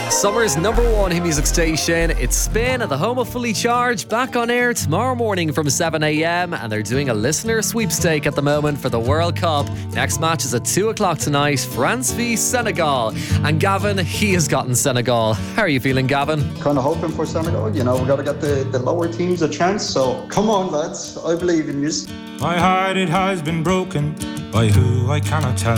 Summer's number one hit music station. It's Spin at the home of Fully Charged, back on air tomorrow morning from 7 a.m. and they're doing a listener sweepstake at the moment for the World Cup. Next match is at 2 o'clock tonight, France v Senegal. And Gavin, he has gotten Senegal. How are you feeling, Gavin? Kind of hoping for Senegal. You know, we've got to get the lower teams a chance. So come on, lads. I believe in you. My heart, it has been broken by who I cannot tell.